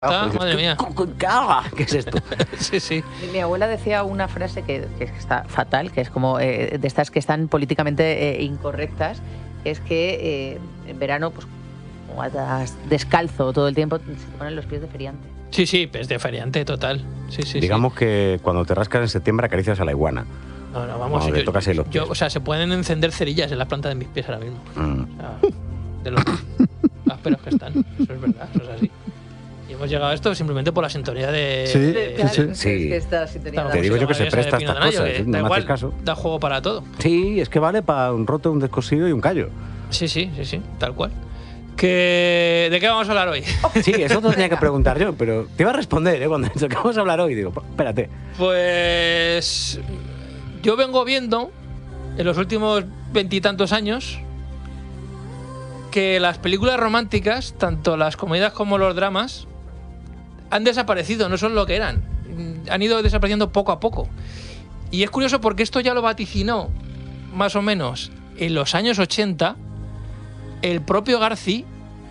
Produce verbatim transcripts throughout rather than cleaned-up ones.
Ah, pues madre mía. ¿Qué es esto? Sí, sí. Mi abuela decía una frase que, que está fatal, que es como eh, de estas que están políticamente eh, incorrectas, es que eh, en verano, pues como andas descalzo todo el tiempo, se te ponen los pies de feriante. Sí, sí, es de feriante, total. Sí, sí, Digamos sí. que cuando te rascas en septiembre acaricias a la iguana. No, no, vamos. No, yo, le tocas ahí los yo, pies. o sea, se pueden encender cerillas en la planta de mis pies ahora mismo. Mm. O sea, de los ásperos que están. Eso es verdad, eso es así. Y hemos llegado a esto simplemente por la sintonía de... Sí, de, sí, sí. Es que esta sintonía esta Te digo yo que se maravillosa presta de a estas Pino Donaggio, cosas, que ¿eh? No da me igual, haces caso. da juego para todo. Sí, es que vale para un roto, un descosido y un callo. Sí, sí, sí, sí, tal cual. Que, ¿de qué vamos a hablar hoy? Sí, eso te tenía que preguntar yo, pero te iba a responder, ¿eh? Cuando he dicho que vamos a hablar hoy, digo, espérate. Pues yo vengo viendo en los últimos veintitantos años que las películas románticas, tanto las comedias como los dramas, han desaparecido, no son lo que eran. Han ido desapareciendo poco a poco. Y es curioso porque esto ya lo vaticinó, más o menos, en los años ochenta, el propio Garci,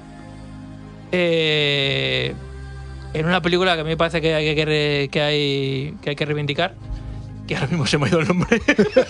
eh, en una película que a mí me parece que hay que, re, que, hay, que hay que reivindicar, que ahora mismo se me ha ido el nombre.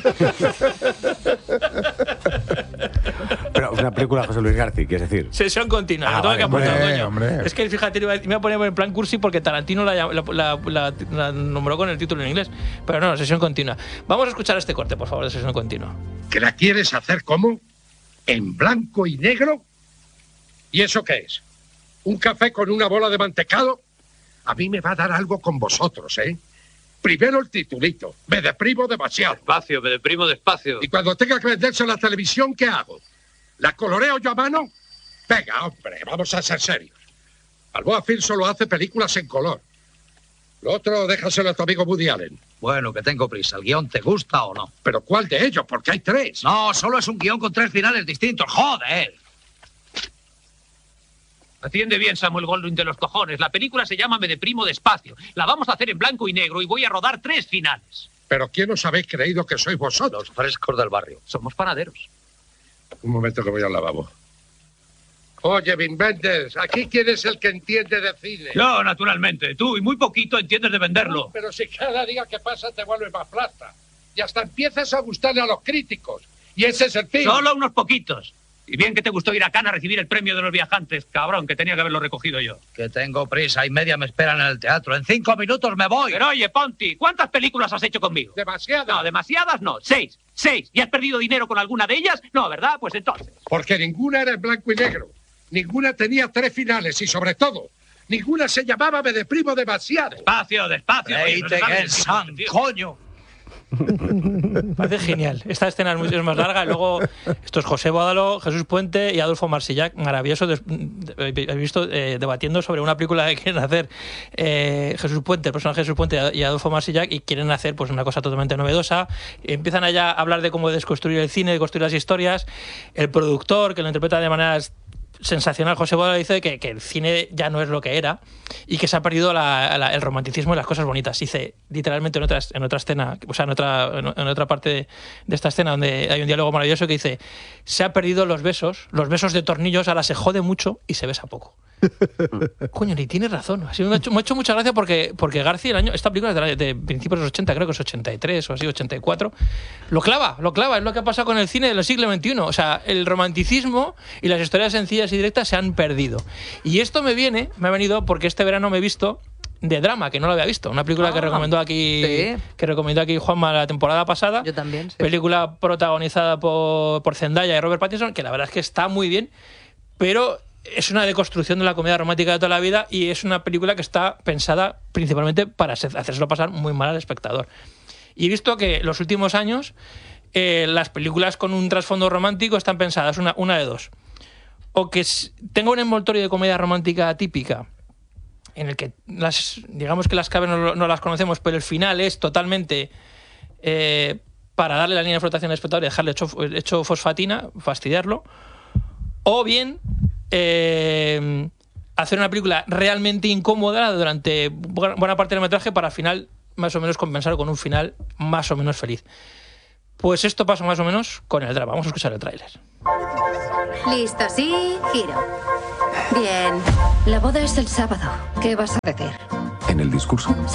Pero una película de José Luis García, ¿quieres decir? Sesión continua. Ah, lo tengo vale, que apuntar, hombre, coño. hombre. Es que fíjate, me voy a poner en plan cursi porque Tarantino la, la, la, la, la nombró con el título en inglés. Pero no, sesión continua. Vamos a escuchar este corte, por favor, de sesión continua. ¿Que la quieres hacer cómo? ¿En blanco y negro? ¿Y eso qué es? ¿Un café con una bola de mantecado? A mí me va a dar algo con vosotros, ¿eh? Primero el titulito. Me deprimo demasiado. Despacio, me deprimo despacio. Y cuando tenga que venderse en la televisión, ¿qué hago? ¿La coloreo yo a mano? Venga, hombre, vamos a ser serios. Balboa Film solo hace películas en color. Lo otro, déjaselo a tu amigo Woody Allen. Bueno, que tengo prisa. ¿El guión te gusta o no? ¿Pero cuál de ellos? Porque hay tres. No, solo es un guión con tres finales distintos. ¡Joder! Atiende bien, Samuel Goldwyn de los cojones. La película se llama Me deprimo despacio. La vamos a hacer en blanco y negro y voy a rodar tres finales. ¿Pero quién os habéis creído que sois vosotros? Los frescos del barrio. Somos panaderos. Un momento que voy al lavabo. Oye, Vin Wenders, ¿aquí quién es el que entiende de cine? Yo, naturalmente. Tú, y muy poquito entiendes de venderlo. Pero si cada día que pasa te vuelve más plata. Y hasta empiezas a gustarle a los críticos. Y ese es el fin. Solo unos poquitos. Y bien que te gustó ir a Cannes a recibir el premio de los viajantes, cabrón, que tenía que haberlo recogido yo. Que tengo prisa y media me esperan en el teatro. En cinco minutos me voy. Pero oye, Ponti, ¿cuántas películas has hecho conmigo? Demasiadas. No, demasiadas no. Seis. Seis. ¿Y has perdido dinero con alguna de ellas? No, ¿verdad? Pues entonces. Porque ninguna era en blanco y negro. Ninguna tenía tres finales y, sobre todo, ninguna se llamaba Me deprimo demasiado. Despacio, despacio. Leite Gensan, coño. Parece genial. Esta escena es, muy, es más larga. Y luego, esto es José Bódalo, Jesús Puente y Adolfo Marsillac. Maravilloso. He visto eh, debatiendo sobre una película que quieren hacer eh, Jesús Puente, el personaje de Jesús Puente y Adolfo Marsillac, y quieren hacer pues una cosa totalmente novedosa. Empiezan allá a hablar de cómo desconstruir el cine, de construir las historias. El productor, que lo interpreta de manera sensacional, José Bódalo, dice que, que el cine ya no es lo que era y que se ha perdido la, la, el romanticismo y las cosas bonitas. Dice literalmente en otra, en otra escena, o sea, en otra, en otra parte de, de esta escena donde hay un diálogo maravilloso que dice: se ha perdido los besos, los besos de tornillos, ahora se jode mucho y se besa poco. Coño, ni tienes razón. Así me, ha hecho, me ha hecho mucha gracia porque, porque García, el año, esta película es de, de principios de los ochenta, creo que es ochenta y tres o así, ochenta y cuatro, lo clava, lo clava. Es lo que ha pasado con el cine del siglo veintiuno. O sea, el romanticismo y las historias sencillas y directas se han perdido. Y esto me viene, me ha venido porque este verano me he visto de drama, que no lo había visto. Una película ah, que recomendó aquí sí. que recomendó aquí Juanma la temporada pasada. Yo también, sí. Película protagonizada por, por Zendaya y Robert Pattinson, que la verdad es que está muy bien, pero es una deconstrucción de la comedia romántica de toda la vida y es una película que está pensada principalmente para hacérselo pasar muy mal al espectador. Y he visto que los últimos años eh, las películas con un trasfondo romántico están pensadas una, una de dos. O que tenga un envoltorio de comedia romántica típica en el que las, digamos que las claves no, no las conocemos, pero el final es totalmente eh, para darle la línea de flotación al espectador y dejarle hecho, hecho fosfatina, fastidiarlo. O bien eh, hacer una película realmente incómoda durante buena parte del metraje para al final más o menos compensar con un final más o menos feliz. Pues esto pasa más o menos con el drama. Vamos a escuchar el tráiler. Listo, sí, giro. Bien. La boda es el sábado. ¿Qué vas a decir? ¿En el discurso? Sí.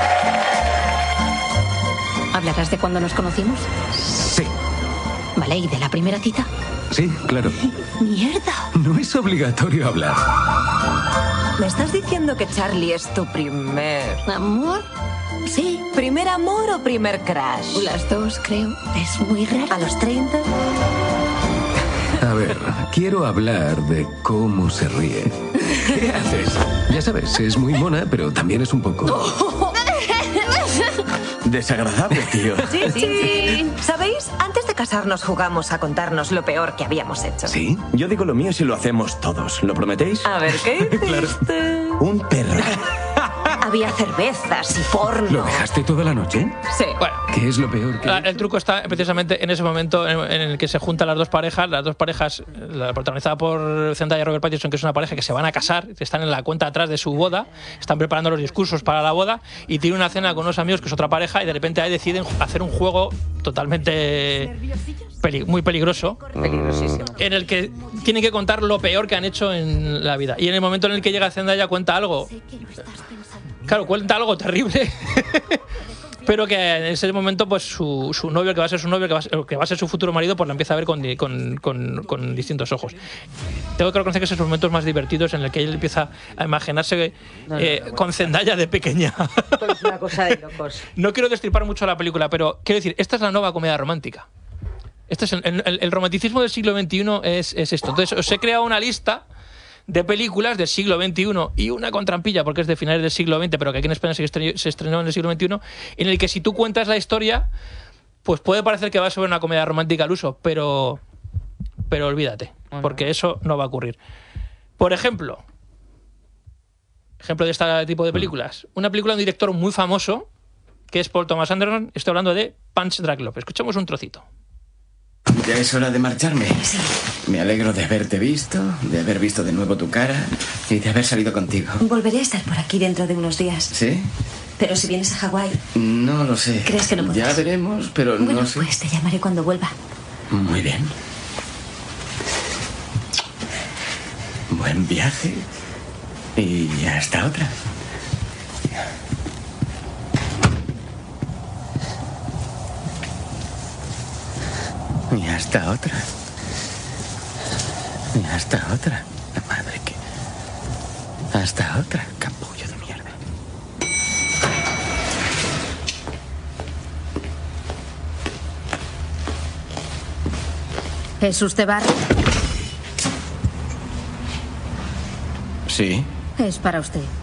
¿Hablarás de cuando nos conocimos? Sí. Vale, ¿y de la primera cita? Sí, claro. ¡Mierda! No es obligatorio hablar. ¿Me estás diciendo que Charlie es tu primer... ¿Amor? Sí. ¿Primer amor o primer crush? Las dos, creo. Es muy raro. ¿A los treinta? A ver, quiero hablar de cómo se ríe. ¿Qué haces? Ya sabes, es muy mona, pero también es un poco... desagradable, tío. Sí, sí. ¿Sabéis? Antes de casarnos jugamos a contarnos lo peor que habíamos hecho. ¿Sí? Yo digo lo mío si lo hacemos todos. ¿Lo prometéis? A ver, ¿qué hiciste? Claro. Un perro. Había cervezas y porno. ¿Lo dejaste toda la noche? Sí. Bueno, ¿Qué es lo peor que... la- el truco está precisamente en ese momento en, en el que se juntan las dos parejas, las dos parejas, la protagonizada por Zendaya y Robert Pattinson, que es una pareja que se van a casar, están en la cuenta atrás de su boda, están preparando los discursos para la boda y tienen una cena con unos amigos que es otra pareja y de repente ahí deciden hacer un juego totalmente peli- muy peligroso, Peligrosísimo. en el que tienen que contar lo peor que han hecho en la vida. Y en el momento en el que llega Zendaya cuenta algo, claro, cuenta algo terrible, pero que en ese momento pues su, su novio, que va a ser su novio, que va a ser, que va a ser su futuro marido, pues la empieza a ver con, di- con, con, con distintos ojos. Tengo que reconocer que esos son los momentos más divertidos en el que él empieza a imaginarse No, no, eh, no, con Zendaya de pequeña. Es una cosa de locos. No quiero destripar mucho la película, pero quiero decir, esta es la nueva comedia romántica. Este es el, el- el romanticismo del siglo veintiuno es, es esto. Entonces, os he creado una lista de películas del siglo veintiuno y una con trampilla, porque es de finales del siglo veinte, pero que aquí en España se estrenó, se estrenó en el siglo veintiuno, en el que si tú cuentas la historia, pues puede parecer que va sobre una comedia romántica al uso, pero, pero olvídate, porque eso no va a ocurrir. Por ejemplo, ejemplo de este tipo de películas, una película de un director muy famoso, que es Paul Thomas Anderson, estoy hablando de Punch Drunk Love. Escuchamos un trocito. Ya es hora de marcharme. Me alegro de haberte visto, de haber visto de nuevo tu cara y de haber salido contigo. Volveré a estar por aquí dentro de unos días. ¿Sí? Pero si vienes a Hawái... No lo sé. ¿Crees que no podrás? Ya veremos, pero Bueno, no sé. pues te llamaré cuando vuelva. Muy bien. Buen viaje. Y hasta otra. Y hasta otra. Y hasta otra. La madre que... Hasta otra, capullo de mierda. ¿Es usted Barry? Sí. Es para usted.